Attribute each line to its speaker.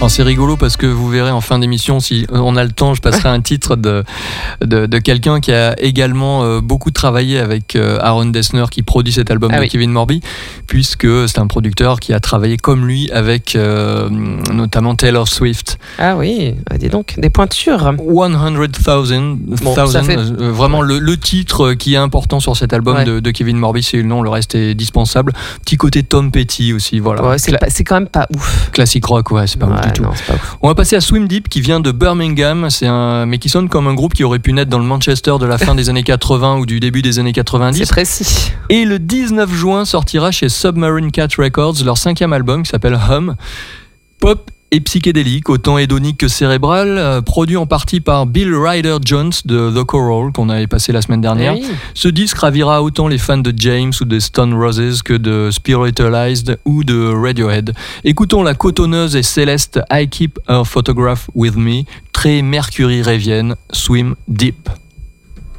Speaker 1: Alors, c'est rigolo parce que vous verrez en fin d'émission, si on a le temps, je passerai un titre de quelqu'un qui a également beaucoup travaillé avec Aaron Dessner qui produit cet album de Kevin Morby, puisque c'est un producteur qui a travaillé comme lui avec notamment Taylor Swift.
Speaker 2: Ah oui, dis donc, des pointures.
Speaker 1: 100,000, vraiment le titre qui est important sur cet album de Kevin Morby, c'est le nom, le reste est dispensable. Petit côté Tom Petty aussi, voilà.
Speaker 2: Ouais, c'est quand même pas ouf.
Speaker 1: Classique rock, ouais, c'est pas ouf du tout.
Speaker 2: Non, c'est pas ouf.
Speaker 1: On va passer à Swim Deep qui vient de Birmingham, mais qui sonne comme un groupe qui aurait pu naître dans le Manchester de la fin des années 80 ou du début des années 90.
Speaker 2: C'est précis.
Speaker 1: Et le 19 juin sortira chez Submarine Cat Records leur 5e album qui s'appelle Hum. Pop et psychédélique, autant hédonique que cérébral, produit en partie par Bill Ryder Jones de The Coral qu'on avait passé la semaine dernière.
Speaker 2: Oui.
Speaker 1: Ce disque ravira autant les fans de James ou des Stone Roses que de Spiritualized ou de Radiohead. Écoutons la cotonneuse et céleste I Keep Her Photograph With Me, très Mercury révienne, Swim Deep.